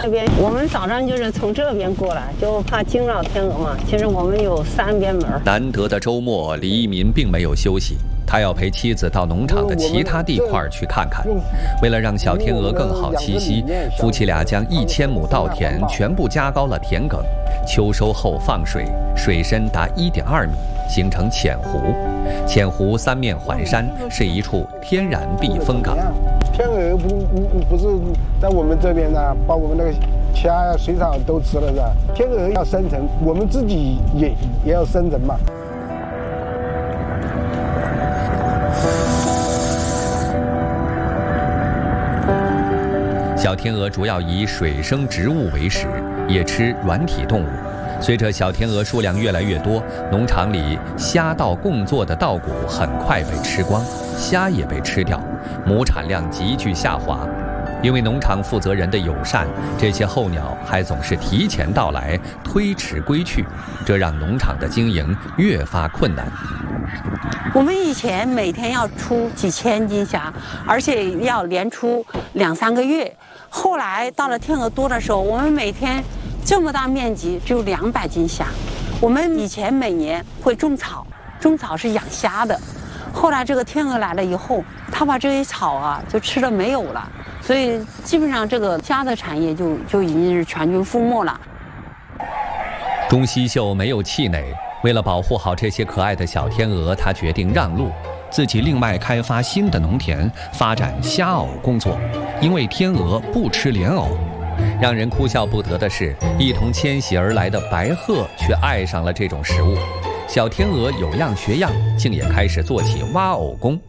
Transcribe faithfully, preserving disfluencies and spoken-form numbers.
这边我们早上就是从这边过来，就怕惊扰天鹅嘛。其实我们有三边门。 难得的周末，李一民并没有休息，他要陪妻子到农场的其他地块去看看。为了让小天鹅更好栖息，夫妻俩将一千亩稻田全部加高了田埂，秋收后放水，水深达一点二米，形成浅湖。浅湖三面环山，是一处天然避风港。 天鹅不不不是在我们这边呢、啊，把我们那个虾呀、水草都吃了是吧？天鹅要生存，我们自己也也要生存嘛。 小天鹅主要以水生植物为食，也吃软体动物。随着小天鹅数量越来越多，农场里虾稻共作的稻谷很快被吃光，虾也被吃掉，亩产量急剧下滑。因为农场负责人的友善，这些候鸟还总是提前到来，推迟归去，这让农场的经营越发困难。 我们以前每天要出几千斤虾，而且要连出两三个月。后来到了天鹅多的时候，我们每天这么大面积只有两百斤虾。我们以前每年会种草，种草是养虾的。后来这个天鹅来了以后，它把这些草啊就吃的没有了，所以基本上这个虾的产业就就已经是全军覆没了。 钟熙秀没有气馁，为了保护好这些可爱的小天鹅，他决定让路，自己另外开发新的农田，发展虾藕工作。因为天鹅不吃莲藕。让人哭笑不得的是，一同迁徙而来的白鹤却爱上了这种食物。小天鹅有样学样，竟也开始做起挖藕工。